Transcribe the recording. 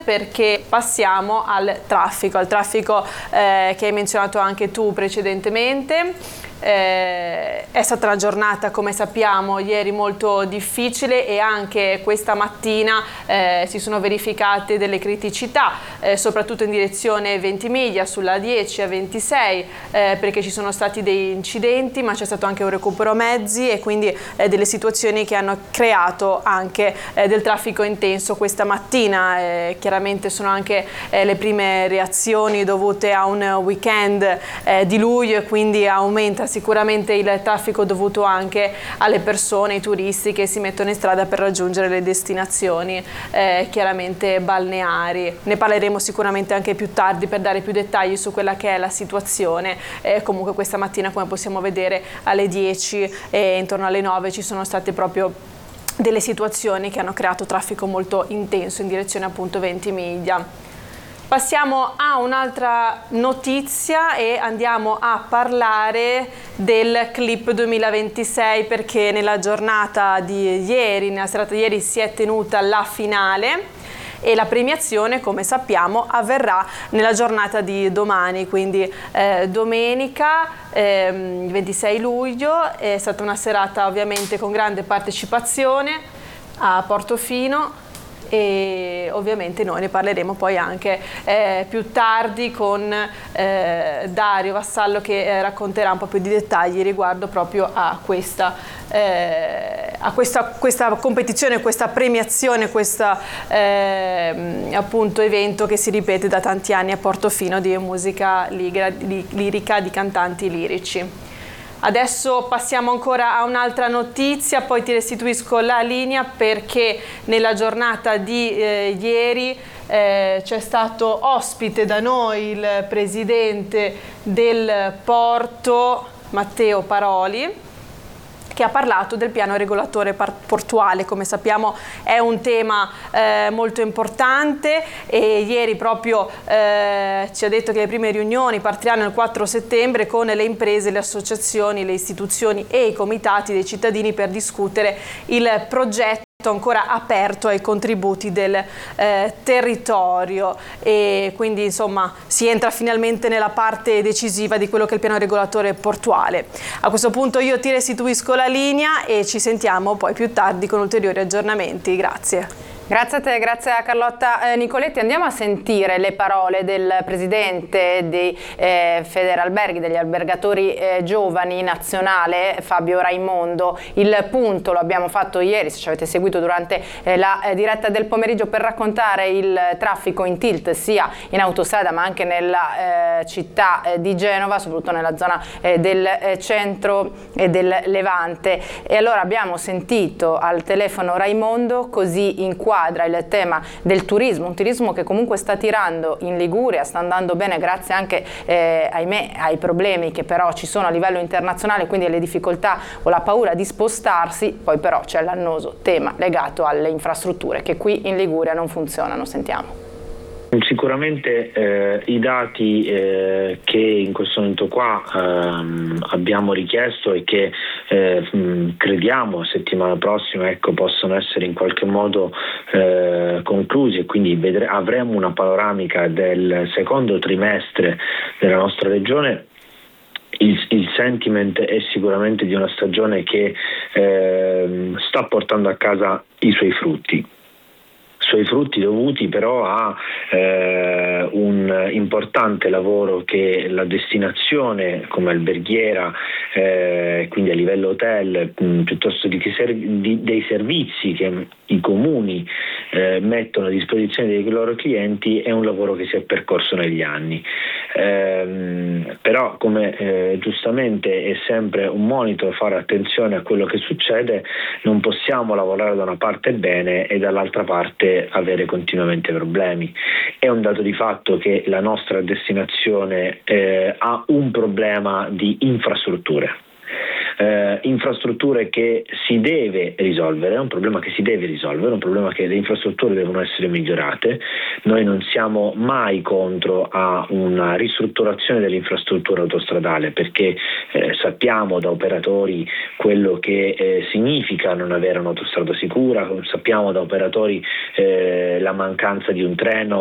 perché passiamo al traffico che hai menzionato anche tu precedentemente. È stata una giornata, come sappiamo, ieri molto difficile e anche questa mattina si sono verificate delle criticità, soprattutto in direzione Ventimiglia sulla 10 a 26, perché ci sono stati dei incidenti, ma c'è stato anche un recupero mezzi e quindi delle situazioni che hanno creato anche del traffico intenso questa mattina. Chiaramente sono anche le prime reazioni dovute a un weekend di luglio e quindi aumenta sicuramente il traffico dovuto anche alle persone, ai turisti che si mettono in strada per raggiungere le destinazioni chiaramente balneari. Ne parleremo sicuramente anche più tardi per dare più dettagli su quella che è la situazione. Comunque questa mattina, come possiamo vedere, alle 10 e intorno alle 9 ci sono state proprio delle situazioni che hanno creato traffico molto intenso in direzione appunto Ventimiglia. Passiamo a un'altra notizia e andiamo a parlare del Clip 2026, perché nella giornata di ieri, nella serata di ieri, si è tenuta la finale e la premiazione, come sappiamo, avverrà nella giornata di domani, quindi domenica 26 luglio. È stata una serata ovviamente con grande partecipazione a Portofino e ovviamente noi ne parleremo poi anche più tardi con Dario Vassallo, che racconterà un po' più di dettagli riguardo proprio a questa competizione, questa premiazione, questo appunto evento che si ripete da tanti anni a Portofino di musica lirica, di cantanti lirici. Adesso passiamo ancora a un'altra notizia, poi ti restituisco la linea, perché nella giornata di ieri c'è stato ospite da noi il presidente del Porto, Matteo Paroli, che ha parlato del piano regolatore portuale. Come sappiamo è un tema molto importante e ieri proprio ci ha detto che le prime riunioni partiranno il 4 settembre con le imprese, le associazioni, le istituzioni e i comitati dei cittadini per discutere il progetto ancora aperto ai contributi del territorio, e quindi insomma si entra finalmente nella parte decisiva di quello che è il piano regolatore portuale. A questo punto io ti restituisco la linea e ci sentiamo poi più tardi con ulteriori aggiornamenti. Grazie. Grazie a te, grazie a Carlotta Nicoletti. Andiamo a sentire le parole del presidente di Federalberghi, degli albergatori giovani nazionale, Fabio Raimondo. Il punto lo abbiamo fatto ieri, se ci avete seguito durante la diretta del pomeriggio, per raccontare il traffico in tilt sia in autostrada ma anche nella città di Genova, soprattutto nella zona del centro e del Levante. E allora abbiamo sentito al telefono Raimondo, così inquadra il tema del turismo, un turismo che comunque sta tirando in Liguria, sta andando bene grazie anche ahimè ai problemi che però ci sono a livello internazionale, quindi alle difficoltà o la paura di spostarsi. Poi però c'è l'annoso tema legato alle infrastrutture che qui in Liguria non funzionano. Sentiamo. Sicuramente i dati che in questo momento qua abbiamo richiesto e che crediamo settimana prossima possono essere in qualche modo conclusi, e quindi avremo una panoramica del secondo trimestre della nostra regione. Il sentiment è sicuramente di una stagione che sta portando a casa i suoi frutti dovuti però a un importante lavoro che la destinazione come alberghiera, quindi a livello hotel, piuttosto dei servizi che i comuni mettono a disposizione dei loro clienti, è un lavoro che si è percorso negli anni. Però come giustamente è sempre un monito fare attenzione a quello che succede, non possiamo lavorare da una parte bene e dall'altra parte avere continuamente problemi. È un dato di fatto che la nostra destinazione ha un problema di infrastrutture. infrastrutture che si deve risolvere, è un problema che si deve risolvere, un problema che le infrastrutture devono essere migliorate. Noi non siamo mai contro a una ristrutturazione dell'infrastruttura autostradale, perché sappiamo da operatori quello che significa non avere un'autostrada sicura, sappiamo da operatori la mancanza di un treno